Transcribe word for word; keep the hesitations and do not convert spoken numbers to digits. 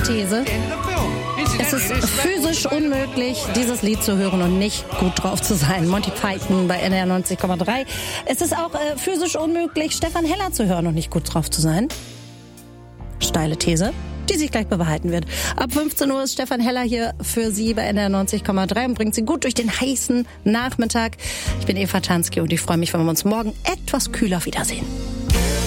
These. Es ist physisch unmöglich, dieses Lied zu hören und nicht gut drauf zu sein. Monty Python bei N R neunzig Komma drei. Es ist auch äh, physisch unmöglich, Stefan Heller zu hören und nicht gut drauf zu sein. Steile These, die sich gleich bewahrheiten wird. Ab fünfzehn Uhr ist Stefan Heller hier für Sie bei N R neunzig Komma drei und bringt Sie gut durch den heißen Nachmittag. Ich bin Eva Tansky und ich freue mich, wenn wir uns morgen etwas kühler wiedersehen.